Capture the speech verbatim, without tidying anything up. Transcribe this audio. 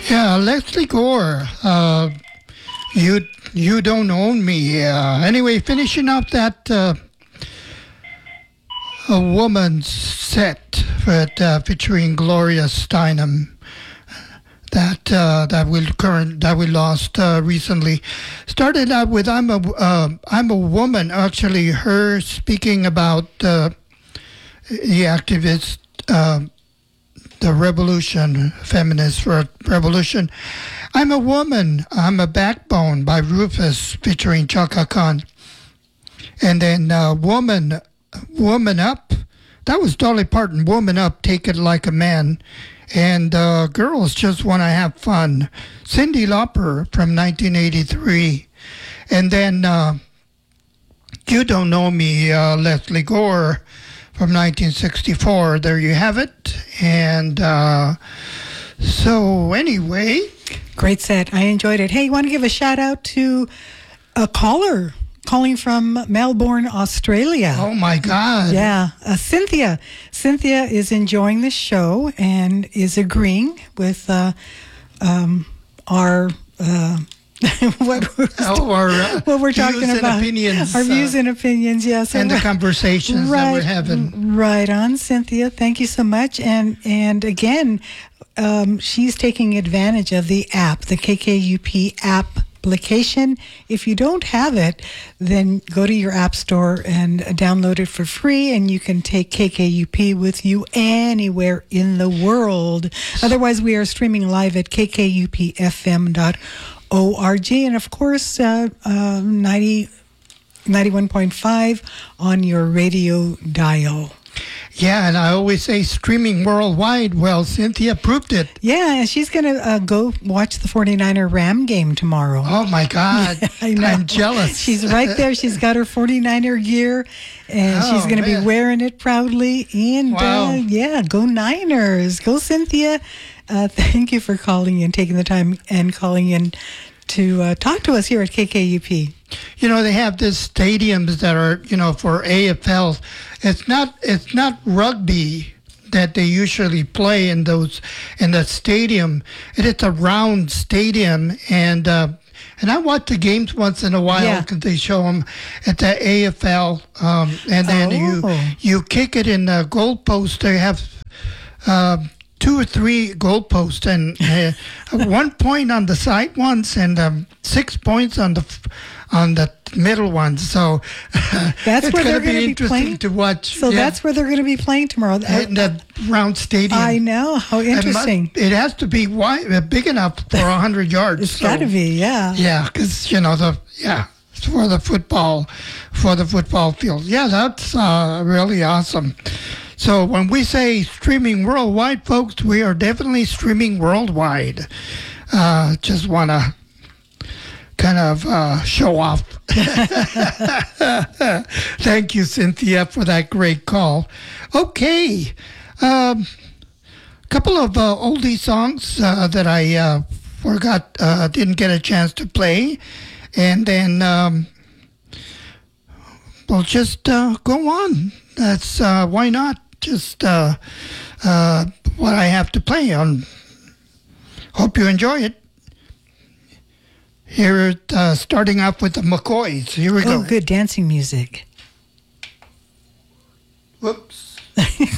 Yeah, Leslie Gore. Uh, you you don't own me. Uh, anyway, finishing up that uh, a woman's set with, uh, featuring Gloria Steinem. That uh, that we current that we lost uh, recently. Started out with I'm a uh, I'm a woman. Actually, her speaking about uh, the activist. Uh, the revolution, feminist re- revolution. I'm a woman, I'm a backbone by Rufus featuring Chaka Khan. And then uh, Woman, Woman Up, that was Dolly Parton, Woman Up, Take It Like a Man. And uh, Girls Just Want to Have Fun, Cyndi Lauper from nineteen eighty-three. And then uh, You Don't Know Me, uh, Leslie Gore, from nineteen sixty-four. There you have it. And uh, so anyway. Great set. I enjoyed it. Hey, you want to give a shout out to a caller calling from Melbourne, Australia. Oh, my God. Yeah. Uh, Cynthia. Cynthia is enjoying the show and is agreeing with uh, um, our... Uh, what, we're, oh, our, uh, what we're talking views about, and opinions, our views uh, and opinions, yes, and the conversations right, that we're having. Right on, Cynthia. Thank you so much. And and again, um, she's taking advantage of the app, the K K U P app. Application. If you don't have it, then go to your app store and download it for free, and you can take K K U P with you anywhere in the world. Otherwise, we are streaming live at k k u p f m dot org, and of course, uh, uh, ninety, ninety-one point five on your radio dial. Yeah, and I always say streaming worldwide. Well, Cynthia proved it. Yeah, and she's going to uh, go watch the forty-niner Ram game tomorrow. Oh, my God. I know. I'm jealous. She's right there. She's got her forty-niner gear, and Oh, she's going to be man. wearing it proudly. And, Wow. uh, yeah, go Niners. Go, Cynthia. Uh, thank you for calling and taking the time and calling in to uh, talk to us here at K K U P. You know, they have these stadiums that are, you know, for A F L. It's not it's not rugby that they usually play in those in the stadium. It is a round stadium, and uh, and I watch the games once in a while Yeah. because they show them at the A F L, um, and then Oh. you you kick it in the goalpost. They have. Uh, two or three goalposts, and uh, one point on the side ones, and um, six points on the f- on the middle ones. So That's it's where going they're to be gonna be interesting playing? to watch. So yeah, that's where they're going to be playing tomorrow. in the round stadium. I know. How It mu- interesting. It, has to be wide, uh, big enough for a hundred yards. It's so- got to be, yeah. Yeah, because you know the yeah. It's for the football, for the football field. Yeah, that's uh, really awesome. So when we say streaming worldwide, folks, we are definitely streaming worldwide. Uh, just want to kind of uh, show off. Thank you, Cynthia, for that great call. Okay. Um, a couple of uh, oldie songs uh, that I uh, forgot, uh, didn't get a chance to play. And then um, we'll just uh, go on. That's uh, why not? Just uh, uh, what I have to play on. Hope you enjoy it. Here, uh, starting off with the McCoys. Here we Oh, go. good dancing music. Whoops.